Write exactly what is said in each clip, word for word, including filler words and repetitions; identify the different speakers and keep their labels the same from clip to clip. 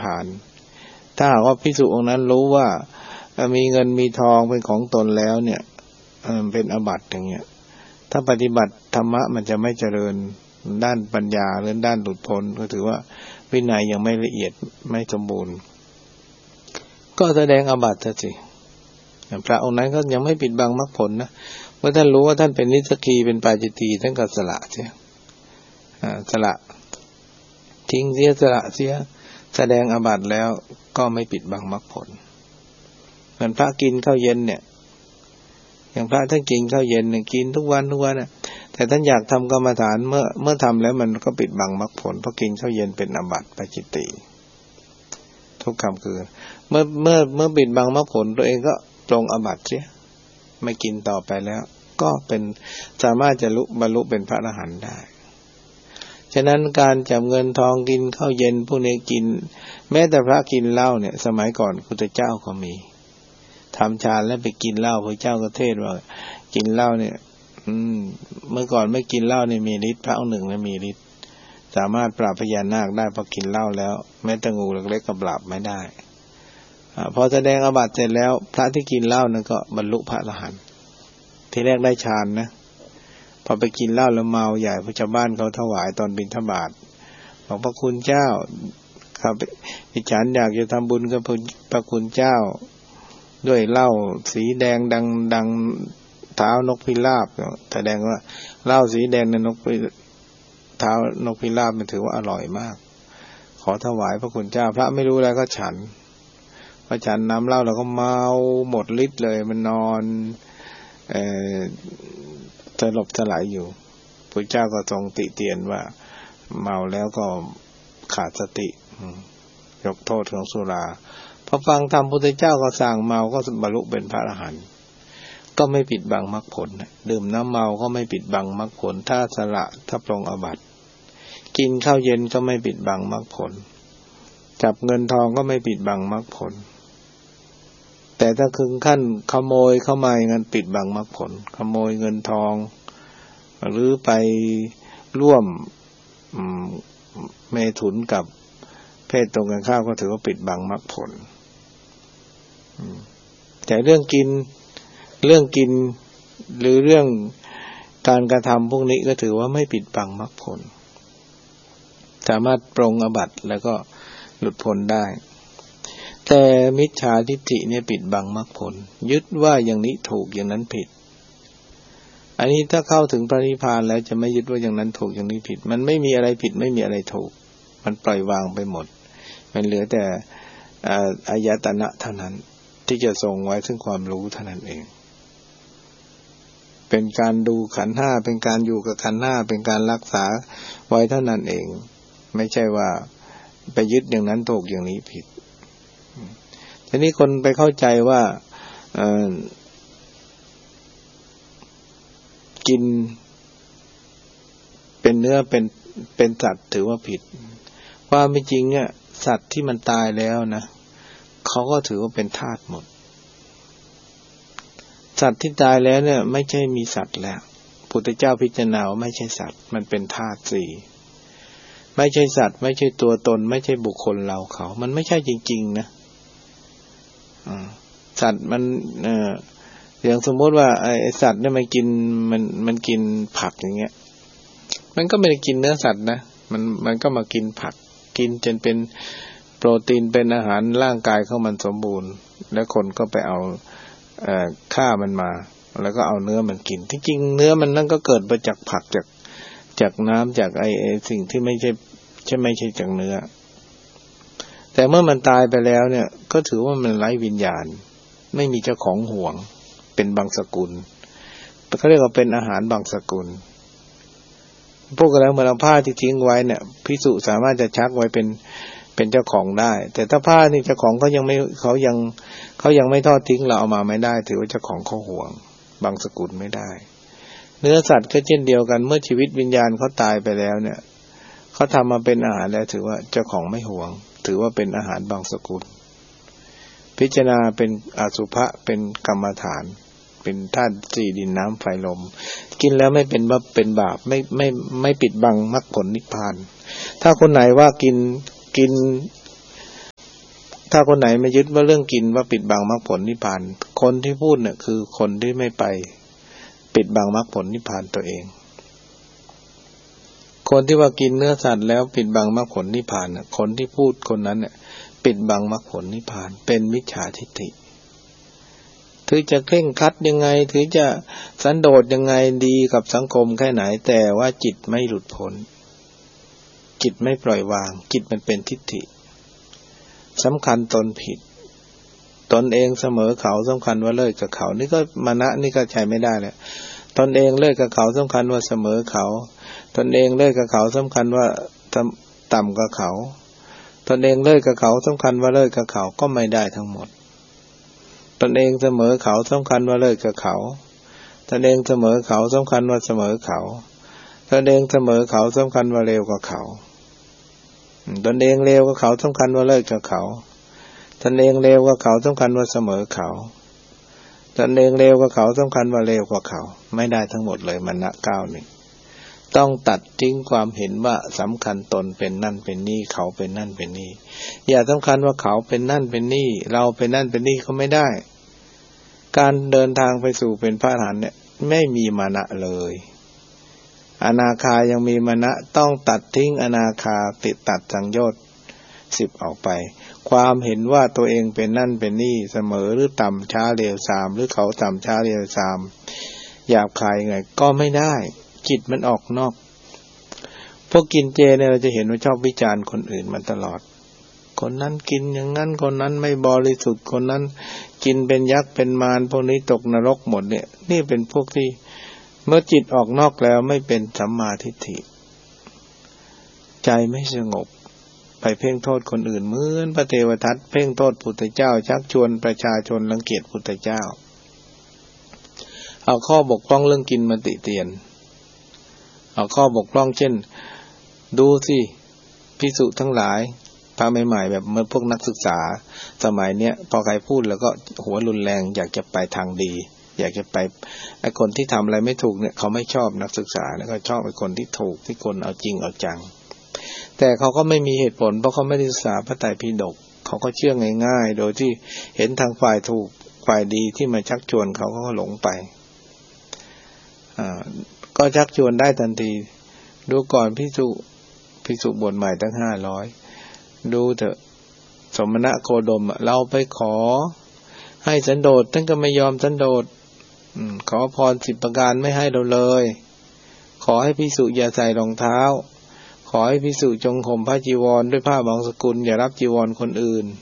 Speaker 1: พานถ้าหากว่าภิกษุองค์นั้นรู้ว่ามีเงินมีทองเป็นของตนแล้วเนี่ยเป็นอาบัติอย่างเงี้ยถ้าปฏิบัติธรรมะมันจะไม่เจริญด้านปัญญาหรือด้านหลุดพ้นก็ถือว่าวินัยยังไม่ละเอียดไม่สมบูรณ์ก็แสดงอาบัติซะสิพระองค์นั้นก็ยังไม่ปิดบังมรรคผลนะเมื่อท่านรู้ว่าท่านเป็นนิสสกีเป็นปาจิตตีท่านก็สละเสียสละทิ้งเสียสละเสียแสดงอาบัติแล้วก็ไม่ปิดบังมรรคผลเหมือนพระกินข้าวเย็นเนี่ยอย่างพระท่านกินข้าวเย็นเนี่ยกินทุกวันทุกวันน่ะแต่ท่านอยากทำกรรมฐานเมื่อเมื่อทำแล้วมันก็ปิดบังมรรคผลเพราะกินข้าวเย็นเป็นอาบัติปาจิตติทุกคำคือเมื่อเมื่อเมื่อปิดบังมรรคผลตัวเองก็ปรงอาบัติเสียไม่กินต่อไปแล้วก็เป็นสามารถจะบรรลุเป็นพระอรหันต์ได้ฉะนั้นการจับเงินทองกินข้าวเย็นพวกนี้กินแม้แต่พระกินเหล้าเนี่ยสมัยก่อนพุทธเจ้าก็มีทำฌานแล้วไปกินเหล้าพระเจ้าก็เทศว่ากินเหล้าเนี่ยอืมเมื่อก่อนไม่กินเหล้าเนี่ยมีฤทธิ์พระองค์หนึ่งเนี่ยมีฤทธิ์สามารถปราบพญานาคได้พอกินเหล้าแล้วแม้แต่งูเล็กๆก็ปราบไม่ได้อ่าพอแสดงอาบัติเสร็จแล้วพระที่กินเหล้านั่นก็บรรลุพระอรหันต์ทีแรกได้ฌานนะพอไปกินเหล้าแล้วเมาใหญ่พระชาวบ้านเขาถวายตอนบิณฑบาตบอกพระคุณเจ้าครับดิฉันอยากจะทำบุญกับพระคุณเจ้าด้วยเหล้าสีแดงดังดังเท้านกพิราบแสดงว่าเหล้าสีแดงในนกเท้านกพิราบมันถือว่าอร่อยมากขอถวายพระคุณเจ้าพระไม่รู้อะไรก็ฉันพอฉันน้ำเหล้าแล้วก็เมาหมดฤทธิ์เลยมันนอนเอ่อสลบสลายอยู่พระเจ้าก็ทรงติเตียนว่าเมาแล้วก็ขาดสติยกโทษของสุราพอฟังธรรมพุทธเจ้าก็สั่งเมาก็บรรลุเป็นพระอรหันต์ก็ไม่ปิดบังมรรคผลดื่มน้ำเมาก็ไม่ปิดบังมรรคผลถ้าสละถ้าปรงอาบัติกินข้าวเย็นก็ไม่ปิดบังมรรคผลจับเงินทองก็ไม่ปิดบังมรรคผลแต่ถ้าถึงขั้นขโมยเข้ามาอย่างนั้นปิดบังมรรคผลขโมยเงินทองหรือไปร่วมเมถุนกับเพศตรงกันข้ามก็ถือว่าปิดบังมรรคผลแต่เรื่องกินเรื่องกินหรือเรื่องการกระทำพวกนี้ก็ถือว่าไม่ปิดบังมรรคผลสามารถปรงอาบัติแล้วก็หลุดพ้นได้แต่มิจฉาทิฏฐิเนี่ยปิดบังมรรคผลยึดว่าอย่างนี้ถูกอย่างนั้นผิดอันนี้ถ้าเข้าถึงพระนิพพานแล้วจะไม่ยึดว่าอย่างนั้นถูกอย่างนี้ผิดมันไม่มีอะไรผิดไม่มีอะไรถูกมันปล่อยวางไปหมดมันเหลือแต่อายตนะเท่านั้นที่จะทรงไว้ซึ่งความรู้เท่านั้นเองเป็นการดูขันธ์ห้าเป็นการอยู่กับขันธ์ห้าเป็นการรักษาไว้เท่านั้นเองไม่ใช่ว่าไปยึดอย่างนั้นถูกอย่างนี้ผิดทีนี้คนไปเข้าใจว่าเอ่อกินเป็นเนื้อเป็นเป็นสัตว์ถือว่าผิดความเป็นจริงเนี่ยสัตว์ที่มันตายแล้วนะเขาก็ถือว่าเป็นธาตุหมดสัตว์ที่ตายแล้วเนี่ยไม่ใช่มีสัตว์แล้วพุทธเจ้าพิจารณาว่าไม่ใช่สัตว์มันเป็นธาตุสี่ไม่ใช่สัตว์ไม่ใช่ตัวตนไม่ใช่บุคคลเราเขามันไม่ใช่จริงๆนะสัตว์มันเอ่ออย่างสมมติว่าไอ้สัตว์เนี่ยมันกินมันมันกินผักอย่างเงี้ยมันก็ไม่ได้กินเนื้อสัตว์นะมันมันก็มากินผักกินจนเป็นโปรตีนเป็นอาหารร่างกายของมันสมบูรณ์แล้วคนก็ไปเอาเอ่อฆ่ามันมาแล้วก็เอาเนื้อมันกินที่จริงเนื้อมันนั่นก็เกิดมาจากผักจากจากน้ำจากไอ้ไอ้สิ่งที่ไม่ใช่ใช่ไม่ใช่จากเนื้อแต่เมื่อมันตายไปแล้วเนี่ยก็ถือว่ามันไร้วิญญาณไม่มีเจ้าของห่วงเป็นบางสกุลเขาเรียกว่าเป็นอาหารบางสกุลพวกเราเมื่อเราผ้าที่ทิ้งไว้เนี่ยภิกษุสามารถจะชักไว้เป็นเป็นเจ้าของได้แต่ถ้าผ้านี่เจ้าของเขายังไม่เขายังเขายังไม่ทอดทิ้งเราเอามาไม่ได้ถือว่าเจ้าของเขาห่วงบางสกุลไม่ได้เนื้อสัตว์ก็เช่นเดียวกันเมื่อชีวิตวิญญาณเขาตายไปแล้วเนี่ยเขาทำมาเป็นอาหารแล้วถือว่าเจ้าของไม่ห่วงถือว่าเป็นอาหารบางสกุลพิจารณาเป็นอสุภะเป็นกรรมฐานเป็นธาตุสี่ดินน้ำไฟลมกินแล้วไม่เป็นว่าเป็นบาปไม่ไม่ไม่ปิดบังมรรคผลนิพพานถ้าคนไหนว่ากินกินถ้าคนไหนไม่ยึดว่าเรื่องกินว่าปิดบังมรรคผลนิพพานคนที่พูดเนี่ยคือคนที่ไม่ไปปิดบังมรรคผลนิพพานตัวเองคนที่ว่ากินเนื้อสัตว์แล้วปิดบังมรรคผลนิพพานน่ะคนที่พูดคนนั้นเนี่ยปิดบังมรรคผลนิพพานเป็นมิจฉาทิฏฐิถือจะเคร่งครัดยังไงถือจะสันโดษยังไงดีกับสังคมแค่ไหนแต่ว่าจิตไม่หลุดพ้นจิตไม่ปล่อยวางจิตมันเป็นทิฏฐิสำคัญตนผิดตนเองเสมอเขาสำคัญว่าเลิศกับเขานี่ก็มานะนี่ก็ใช้ไม่ได้เลยตนเองเลิศกับเขาสำคัญว่าเสมอเขาตนเองเลิศกับเขาสำคัญว่าต่ำกว่าเขาตนเองเลิศกับเขาสำคัญว่าเลิศกับเขาก็ไม่ได้ทั้งหมดตนเองเสมอเขาสำคัญว่าเลิศกับเขาตนเองเสมอเขาสำคัญว่าเสมอเขาตนเองเสมอเขาสำคัญว่าเร็วกว่าเขาตนเองเร็วกว่าเขาสำคัญว่าเลิศกับเขาตนเองเร็วกว่าเขาสำคัญว่าเสมอเขาตนเองเร็วกว่าเขาสำคัญว่าเร็วกว่าเขาไม่ได้ทั้งหมดเลยมรรณะเก้านี่ต้องตัดทิ้งความเห็นว่าสำคัญตนเป็นนั่นเป็นนี่เขาเป็นนั่นเป็นนี่อย่าสำคัญว่าเขาเป็นนั่นเป็นนี่เราเป็นนั่นเป็นนี่ก็ไม่ได้การเดินทางไปสู่เป็นพระอรหันต์เนี่ยไม่มีมานะเลยอนาคายังมีมานะต้องตัดทิ้งอนาคาติดตัดสังโยชน์สิบออกไปความเห็นว่าตัวเองเป็นนั่นเป็นนี่เสมอหรือต่ำช้าเร็วสามหรือเขาต่ำช้าเร็วสามหยาบคายไงก็ไม่ได้จิตมันออกนอกพวกกินเจเนี่ยเราจะเห็นว่าชอบวิจารณ์คนอื่นมันตลอดคนนั้นกินอย่างนั้นคนนั้นไม่บริสุทธิ์คนนั้นกินเป็นยักษ์เป็นมารพวกนี้ตกนรกหมดเนี่ยนี่เป็นพวกที่เมื่อจิตออกนอกแล้วไม่เป็นสัมมาทิฏฐิใจไม่สงบไปเพ่งโทษคนอื่นเหมือนพระเทวทัตเพ่งโทษพุทธเจ้าชักชวนประชาชนรังเกียจพุทธเจ้าเอาข้อบกพร่องเรื่องกินมาติเตียนเอาข้อบกพร่องเช่นดูสิภิกษุทั้งหลายพระใหม่ๆแบบเมื่อพวกนักศึกษาสมัยเนี้ยพอใครพูดแล้วก็หัวรุนแรงอยากจะไปทางดีอยากจะไปไอ้คนที่ทำอะไรไม่ถูกเนี่ยเขาไม่ชอบนักศึกษาแล้วก็ชอบไอ้คนที่ถูกที่คนเอาจริงเอาจังแต่เขาก็ไม่มีเหตุผลเพราะเขาไม่ได้ศึกษาพระไตรปิฎกเขาก็เชื่อง่ายๆโดยที่เห็นทางฝ่ายถูกฝ่ายดีที่มาชักชวนเขาก็หลงไปอ่าก็ชักชวนได้ทันทีดูก่อนภิกษุภิกษุบวชใหม่ตั้งห้าร้อยดูเถอะสมณะโคดมเราไปขอให้สันโดษท่านก็ไม่ยอมสันโดษขอพรสิบประการไม่ให้เราเลยขอให้ภิกษุอย่าใส่รองเท้าขอให้ภิกษุจงห่มผ้าจีวรด้วยผ้าบางสกุลอย่ารับจีวรคนอื่น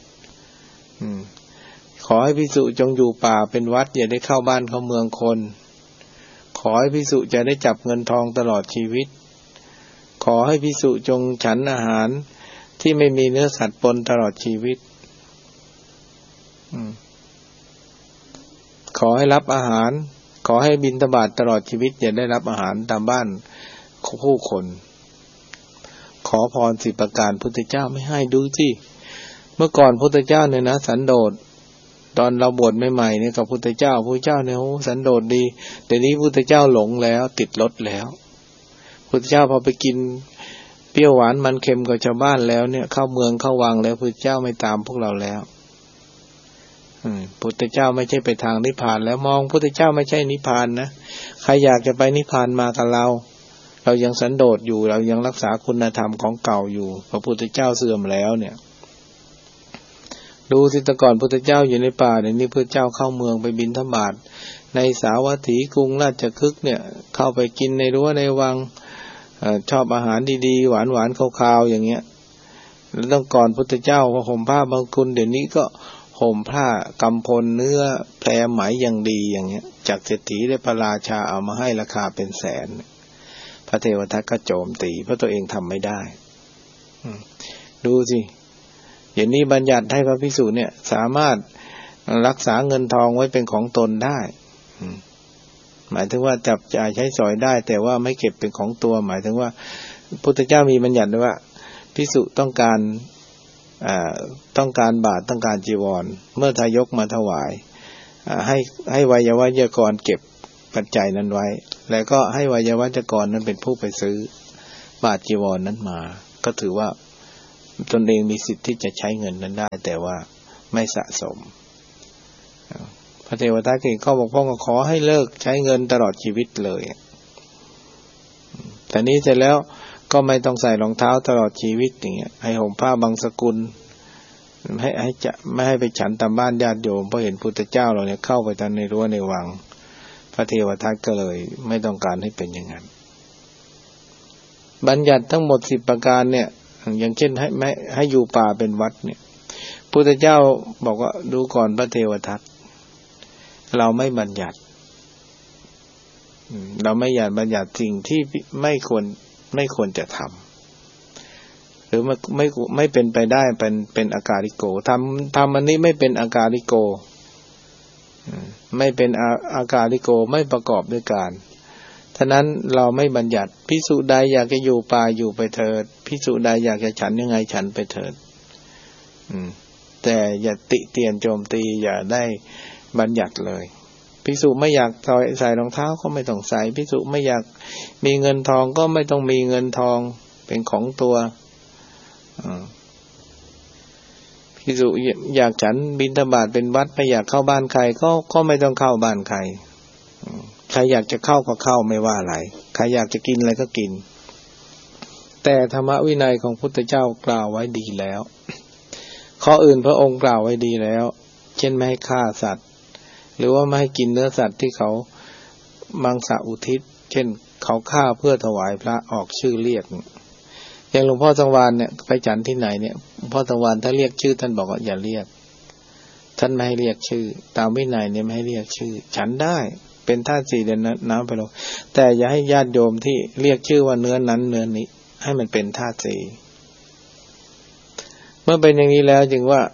Speaker 1: ขอให้ภิกษุจงอยู่ป่าเป็นวัดอย่าได้เข้าบ้านเข้าเมืองคนขอให้ภิกษุจะได้จับเงินทองตลอดชีวิตขอให้ภิกษุจงฉันอาหารที่ไม่มีเนื้อสัตว์ปนตลอดชีวิตขอให้รับอาหารขอให้บิณฑบาตตลอดชีวิตอย่าได้รับอาหารตามบ้านผู้คนขอพรสิบประการพุทธเจ้าไม่ให้ดูสิเมื่อก่อนพุทธเจ้าเนี่ยนะสันโดษตอนเราบวชใหม่ๆเนี่ยกับพุทธเจ้าพุทธเจ้าเนี่ยโอ้สันโดษดีเดี๋ยวนี้พุทธเจ้าหลงแล้วติดรสแล้วพุทธเจ้าพอไปกินเปรี้ยวหวานมันเค็มกับชาวบ้านแล้วเนี่ยเข้าเมืองเข้าวังแล้วพุทธเจ้าไม่ตามพวกเราแล้วอืมพุทธเจ้าไม่ใช่ไปทางนิพพานแล้วมองพุทธเจ้าไม่ใช่นิพพานนะใครอยากจะไปนิพพานมากับเราเรายังสันโดษอยู่เรายังรักษาคุณธรรมของเก่าอยู่พระพุทธเจ้าเสื่อมแล้วเนี่ยดูสิแต่ก่อนพุทธเจ้าอยู่ในป่าเดี๋ยวนี้พุทธเจ้าเข้าเมืองไปบิณฑบาตในสาวัตถีกรุงราชคฤห์เนี่ยเข้าไปกินในรั้วในวังชอบอาหารดีๆหวานๆคาวๆอย่างเงี้ยแล้วต้องก่อนพุทธเจ้าก็ห่มผ้าบางคุณเดี๋ยวนี้ก็ห่มผ้ากำพลเนื้อแพรไหมอย่างดีอย่างเงี้ยจากเศรษฐีได้พระราชาเอามาให้ราคาเป็นแสนพระเทวทัตก็โจมตีเพราะตัวเองทำไม่ได้ดูสิอย่างนี้บัญญัติให้พระภิกษุเนี่ยสามารถรักษาเงินทองไว้เป็นของตนได้หมายถึงว่าจับจ่ายใช้สอยได้แต่ว่าไม่เก็บเป็นของตัวหมายถึงว่าพุทธเจ้ามีบัญญัติไว้ว่าภิกษุต้องการอ่าต้องการบาตรต้องการจีวรเมื่อทายกมาถวายให้ให้วัยวัจกรเก็บปัจจัยนั้นไว้แล้วก็ให้วัยวัจกรนั้นเป็นผู้ไปซื้อบาตรจีวรนั้นมาก็ถือว่าตนเองมีสิทธิ์ที่จะใช้เงินนั้นได้แต่ว่าไม่สะสมพระเทวทัตเองเขาบอกพ่อก็ขอให้เลิกใช้เงินตลอดชีวิตเลยแต่นี้เสร็จแล้วก็ไม่ต้องใส่รองเท้าตลอดชีวิตอย่างเงี้ยให้ห่มผ้าบางสกุลให้ให้จะไม่ให้ไปฉันตามบ้านญาติโยมเพราะเห็นพุทธเจ้าเราเนี่ยเข้าไปทางในรั้วในวังพระเทวทัตก็เลยไม่ต้องการให้เป็นอย่างนั้นบัญญัติทั้งหมดสิบประการเนี่ยอย่างเช่นให้ไม่ให้อยู่ป่าเป็นวัดเนี่ยพุทธเจ้าบอกว่าดูก่อนพระเทวทัตเราไม่บัญญัติเราไม่อยากบัญญัติสิ่งที่ไม่ควรไม่ควรจะทำหรือไม่ไม่ไม่เป็นไปได้เป็นเป็นอากาลิโกทำทำอันนี้ไม่เป็นอากาลิโกไม่เป็นอาอากาลิโกไม่ประกอบด้วยการฉะนั้นเราไม่บัญญัติภิกษุใดอยากจะอยู่ป่าอยู่ไปเถิดภิกษุใดอยากจะฉันยังไงฉันไปเถิดแต่อย่าติเตียนโจมตีอย่าได้บัญญัติเลยภิกษุไม่อยากใส่รองเท้าก็ไม่ต้องใส่ภิกษุไม่อยากมีเงินทองก็ไม่ต้องมีเงินทองเป็นของตัวภิกษุอยากฉันบิณฑบาตเป็นวัดไม่อยากเข้าบ้านใครก็ก็ไม่ต้องเข้าบ้านใครใครอยากจะเข้าก็เข้าไม่ว่าอะไรใครอยากจะกินอะไรก็กินแต่ธรรมวินัยของพุทธเจ้ากล่าวไว้ดีแล้วข้ออื่นพระองค์กล่าวไว้ดีแล้วเช่นไม่ให้ฆ่าสัตว์หรือว่าไม่ให้กินเนื้อสัตว์ที่เขามังสะอุทิศเช่นเขาฆ่าเพื่อถวายพระออกชื่อเรียกอย่างหลวงพ่อสังวาลเนี่ยไปฉันที่ไหนเนี่ยหลวงพ่อสังวาลถ้าเรียกชื่อท่านบอกว่าอย่าเรียกท่านไม่ให้เรียกชื่อตามวินัยเนี่ยไม่ให้เรียกชื่อฉันได้เป็นธาตุสี่เดือนน้ำไปลงแต่อย่าให้ญาติโยมที่เรียกชื่อว่าเนื้อนั้นเนื้อนี้ให้มันเป็นธาตุสี่เมื่อเป็นอย่างนี้แล้วจึงว่า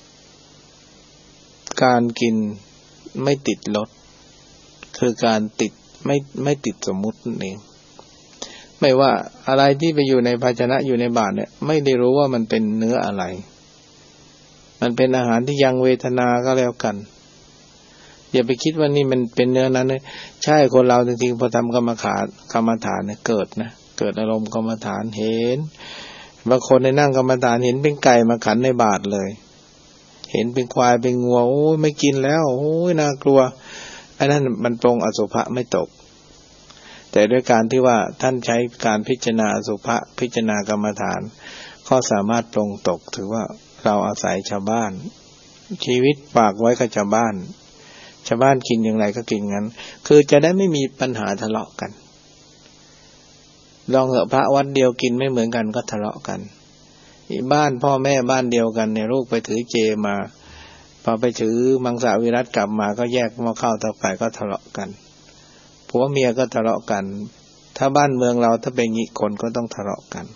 Speaker 1: การกินไม่ติดรสคือการติดไม่ไม่ติดสมมุตินั่นเองไม่ว่าอะไรที่ไปอยู่ในภาชนะอยู่ในบาตรเนี่ยไม่ได้รู้ว่ามันเป็นเนื้ออะไรมันเป็นอาหารที่ยังเวทนาก็แล้วกันอย่าไปคิดว่านี่มันเป็นเนื้อนั้นเลยใช่คนเราจริงๆพอทำกรรมฐานกรรมฐานเนี่ยเกิดนะเกิดอารมณ์กรรมฐานเห็นบางคนในนั่งกรรมฐานเห็นเป็นไก่มาขันในบาตรเลยเห็นเป็นควายเป็นงัวโอ้ยไม่กินแล้วโอ้ยน่ากลัวอันนั้นมันปรงอสุภะไม่ตกแต่ด้วยการที่ว่าท่านใช้การพิจารณาอสุภะพิจารณากรรมฐานก็สามารถปรงตกถือว่าเราอาศัยชาวบ้านชีวิตฝากไว้กับชาวบ้านชาวบ้านกินอย่างไรก็กินงั้นคือจะได้ไม่มีปัญหาทะเลาะกันลองเถอะพระวัดเดียวกินไม่เหมือนกันก็ทะเลาะกันบ้านพ่อแม่บ้านเดียวกันเนี่ยลูกไปถือเจมาพอไปถือมังสวิรัติกลับมาก็แยกหม้อข้าวเตาไฟก็ทะเลาะกันผัวเมียก็ทะเลาะกันถ้าบ้านเมืองเราถ้าเป็นงี้คนก็ต้องทะเลาะกัน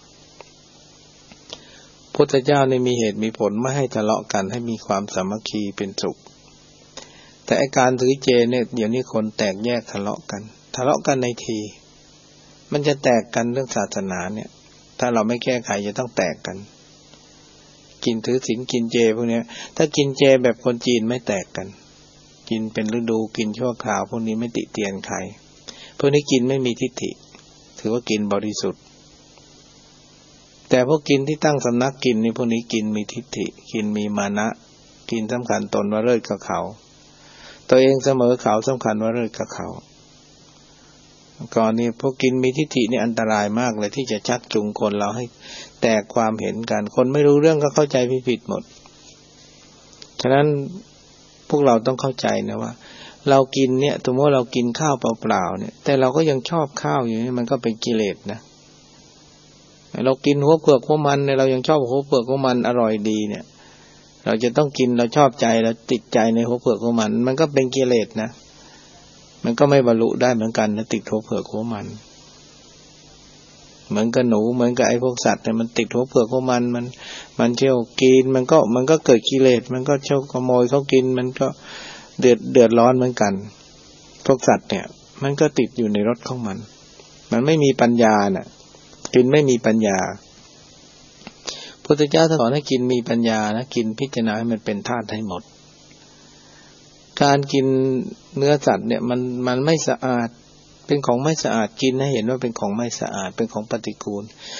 Speaker 1: พุทธเจ้านี่มีเหตุมีผลไม่ให้ทะเลาะกันให้มีความสามัคคีเป็นสุขแต่อาการถือเจเนี่ยเดี๋ยวนี้คนแตกแยกทะเลาะกันทะเลาะกันในทีมันจะแตกกันเรื่องศาสนาเนี่ยถ้าเราไม่แก้ไขจะต้องแตกกันกินถือศีลกินเจพวกนี้ถ้ากินเจแบบคนจีนไม่แตกกันกินเป็นฤดูกินชั่วคราวพวกนี้ไม่ติเตียนใครพวกนี้กินไม่มีทิฏฐิถือว่ากินบริสุทธิ์แต่พวกกินที่ตั้งสำนักกินนี่พวกนี้กินมีทิฏฐิกินมีมานะกินสำคัญตนว่าเลิศกับเขาตัวเองเสมอเขาสำคัญว่าเลิศกับเขาก่อนนี้พวกกินมีทิฏฐินี่อันตรายมากเลยที่จะชักจูงคนเราให้แตกความเห็นกันคนไม่รู้เรื่องก็เข้าใจผิดหมดฉะนั้นพวกเราต้องเข้าใจนะว่าเรากินเนี่ยสมมติว่าเรากินข้าวเปล่าๆเนี่ยแต่เราก็ยังชอบข้าวอยู่นี่มันก็เป็นกิเลสนะเรากินหัวเปลือกหัวมันเนี่ยเรายังชอบหัวเปลือกหัวมันอร่อยดีเนี่ยเราจะต้องกินเราชอบใจเราติดใจในหัวเปลือกหัวมันมันก็เป็นกิเลสนะมันก็ไม่บรรลุได้เหมือนกันนะติดหัวเปลือกหัวมันเหมือนกับหนูเหมือนกับไอ้พวกสัตว์เนี่ยมันติดหัวเปลือกหัวมันมันมันเที่ยวกินมันก็มันก็เกิดกิเลสมันก็เที่ยวขโมยเขากินมันก็เดือดเดือดร้อนเหมือนกันพวกสัตว์เนี่ยมันก็ติดอยู่ในรสของมันมันไม่มีปัญญาน่ะกินไม่มีปัญญาพุทธเจ้าสอนให้กินมีปัญญานะกินพิจารณาให้มันเป็นธาตุให้หมดการกินเนื้อสัตว์เนี่ยมันมันไม่สะอาดเป็นของไม่สะอาดกินให้เห็นว่าเป็นของไม่สะอาดเป็นของปฏิกูล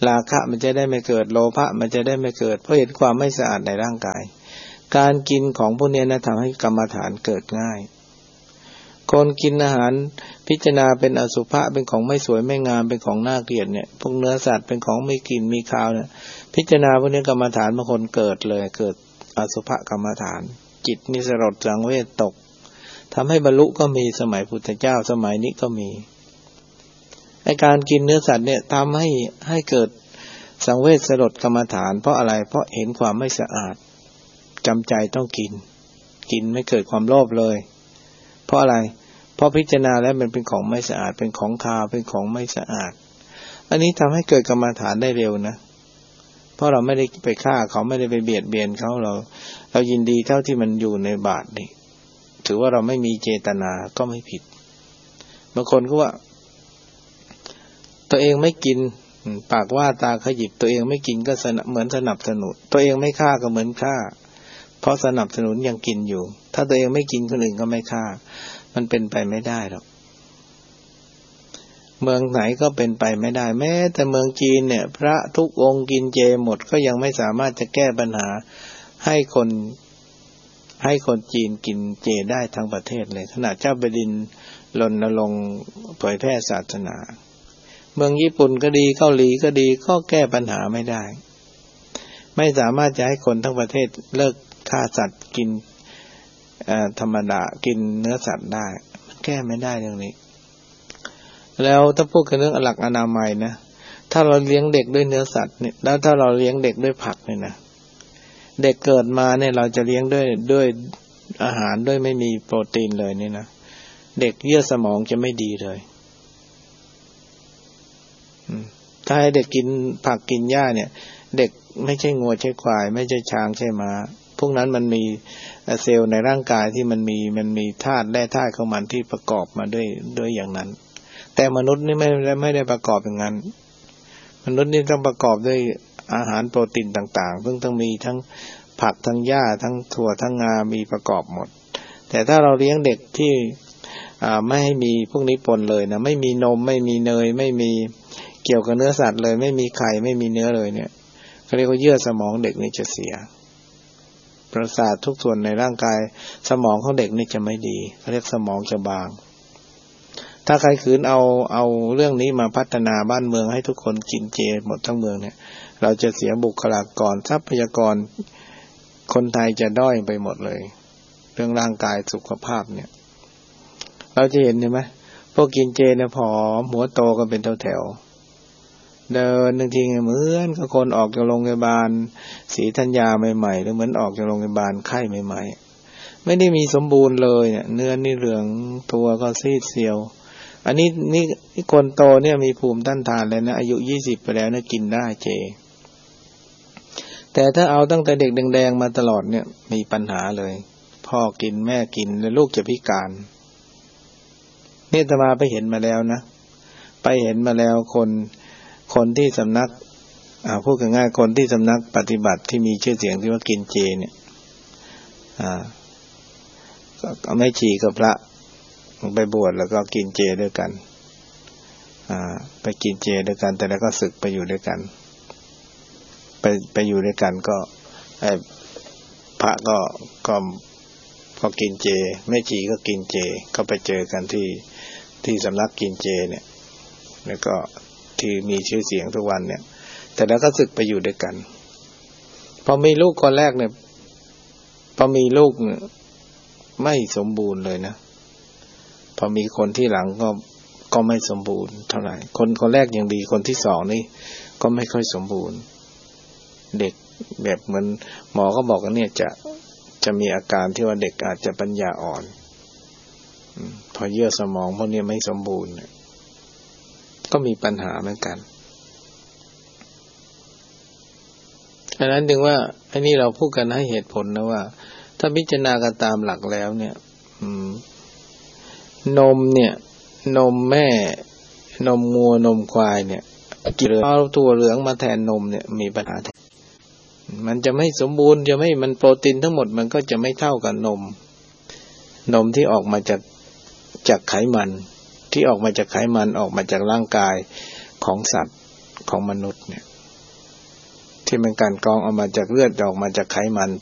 Speaker 1: ราคะมันจะได้ไม่เกิดโลภะมันจะได้ไม่เกิดเพราะเห็นความไม่สะอาดในร่างกายการกินของพวกนี้นะทำให้กรรมฐานเกิดง่ายคนกินอาหารพิจารณาเป็นอสุภะเป็นของไม่สวยไม่งามเป็นของน่าเกลียดเนี่ยพวกเนื้อสัตว์เป็นของมีกลิ่นมีคาวเนี่ยพิจารณาพวกนี้กรรมฐานบางคนเกิดเลยเกิดอสุภกรรมฐานจิตนิสรดสังเวชตกทำให้บรรลุก็มีสมัยพุทธเจ้าสมัยนี้ก็มีไอ้การกินเนื้อสัตว์เนี่ยทำให้ให้เกิดสังเวชสลดกรรมฐานเพราะอะไรเพราะเห็นความไม่สะอาดจำใจต้องกินกินไม่เกิดความโลภเลยเพราะอะไรเพราะพิจารณาแล้วมันเป็นของไม่สะอาดเป็นของคาวเป็นของไม่สะอาดอันนี้ทำให้เกิดกรรมฐานได้เร็วนะเพราะเราไม่ได้ไปฆ่าเขาไม่ได้ไปเบียดเบียนเขาเราเรายินดีเท่าที่มันอยู่ในบาตรนี่ถือว่าเราไม่มีเจตนาก็ไม่ผิดบางคนก็ว่าตัวเองไม่กินปากว่าตาขยิบตัวเองไม่กินก็เหมือนสนับสนุนตัวเองไม่ฆ่าก็เหมือนฆ่าเพราะสนับสนุนยังกินอยู่ถ้าตัวเองไม่กินคนอื่นก็ไม่ฆ่ามันเป็นไปไม่ได้หรอกเมืองไหนก็เป็นไปไม่ได้แม้แต่เมืองจีนเนี่ยพระทุกองค์กินเจหมดก็ยังไม่สามารถจะแก้ปัญหาให้คนให้คนจีนกินเจได้ทั้งประเทศเลยขนาดเจ้าแผ่นดินรณรงค์เผยแพร่ศาสนาเมืองญี่ปุ่นก็ดีเกาหลีก็ดีก็แก้ปัญหาไม่ได้ไม่สามารถจะให้คนทั้งประเทศเลิกฆ่าสัตว์กินธรรมดากินเนื้อสัตว์ได้มันแก้ไม่ได้เรื่องนี้แล้วถ้าพูดกันเรื่องหลักอนามัยนะถ้าเราเลี้ยงเด็กด้วยเนื้อสัตว์เนี่ยแล้วถ้าเราเลี้ยงเด็กด้วยผักเนี่ยนะเด็กเกิดมาเนี่ยเราจะเลี้ยงด้วยด้วยอาหารด้วยไม่มีโปรตีนเลยนี่นะเด็กเยื่อสมองจะไม่ดีเลยถ้าให้เด็กกินผักกินหญ้าเนี่ยเด็กไม่ใช่งัวใช่ควายไม่ใช่ช้างใช่ม้าพวกนั้นมันมีเซลล์ในร่างกายที่มันมีมันมีธาตุแร่ธาตุของมันที่ประกอบมาด้วยด้วยอย่างนั้นแต่มนุษย์นี่ไม่ไม่ได้ประกอบอย่างนั้นมนุษย์นี่ต้องประกอบด้วยอาหารโปรตีนต่างๆซึ่งต้องมีทั้งผักทั้งหญ้าทั้งถั่วทั้งงามีประกอบหมดแต่ถ้าเราเลี้ยงเด็กที่อ่าไม่ให้มีพวกนี้ปนเลยนะไม่มีนมไม่มีเนยไม่มีเกี่ยวกับเนื้อสัตว์เลยไม่มีไข่ไม่มีเนื้อเลยเนี่ยเขาเรียกว่าเยื่อสมองเด็กนี่จะเสียประสาททุกส่วนในร่างกายสมองของเด็กนี่จะไม่ดีเขาเรียกสมองจะบางถ้าใครขืนเอาเอาเรื่องนี้มาพัฒนาบ้านเมืองให้ทุกคนกินเจหมดทั้งเมืองเนี่ยเราจะเสียบุคลากรทรัพยากรคนไทยจะด้อยไปหมดเลยเรื่องร่างกายสุขภาพเนี่ยเราจะเห็นใช่ไหมพวกกินเจเนี่ยผอมหัวโตกันเป็นแถวๆเดินจริงๆเหมือนกับคนออกจากโรงพยาบาลศรีธัญญาใหม่ๆหรือเหมือนออกจากโรงพยาบาลไข้ใหม่ๆไม่ได้มีสมบูรณ์เลยเนี่ยเนื้อนี่เหลืองตัวก็ซีดเซียวอันนี้นี่คนโตเนี่ยมีภูมิต้านทานแล้วนะอายุยี่สิบไปแล้วเนี่ยกินได้เจแต่ถ้าเอาตั้งแต่เด็กแดงๆมาตลอดเนี่ยมีปัญหาเลยพ่อกินแม่กินแล้วลูกจะพิการนี่อาตมาไปเห็นมาแล้วนะไปเห็นมาแล้วคนคนที่สำนักอ่าพูดง่ายๆคนที่สำนักปฏิบัติที่มีชื่อเสียงที่ว่ากินเจเนี่ยอ่าก็ไม่ฉี่กับพระไปบวชแล้วก็กินเจด้วยกันอ่าไปกินเจด้วยกันแต่แล้วก็ศึกไปอยู่ด้วยกันไปไปอยู่ด้วยกันก็ไอ้พระก็ก็ก็กินเจไม่ฉี่ก็กินเจก็ไปเจอกันที่ที่สำนักกินเจเนี่ยแล้วก็ที่มีชื่อเสียงทุกวันเนี่ยแต่แล้วก็ศึกไปอยู่ด้วยกันพอมีลูกคนแรกเนี่ยพอมีลูกไม่สมบูรณ์เลยนะพอมีคนที่หลังก็ก็ไม่สมบูรณ์เท่าไหร่คนคนแรกยังดีคนที่สองนี่ก็ไม่ค่อยสมบูรณ์เด็กแบบเหมือนหมอก็บอกกันเนี่ยจะจะมีอาการที่ว่าเด็กอาจจะปัญญาอ่อนพอเยื่อสมองพวกนี้ไม่สมบูรณ์ก็มีปัญหาเหมือนกันดังนั้นจึงว่าไอ้นี่เราพูดกันให้เหตุผลนะว่าถ้าพิจารณากันตามหลักแล้วเนี่ยนมเนี่ยนมแม่นมงัวนมควายเนี่ยกินเอาตัวเหลืองมาแทนนมเนี่ยมีปัญหามันจะไม่สมบูรณ์จะไม่มันโปรตีนทั้งหมดมันก็จะไม่เท่ากับนมนมที่ออกมาจากจากไขมันที่ออกมาจากไขมันออกมาจากร่างกายของสัตว์ของมนุษย์เนี่ยที่มันกลั่นกรองออกมาจากเลือดออกมาจากไขมัน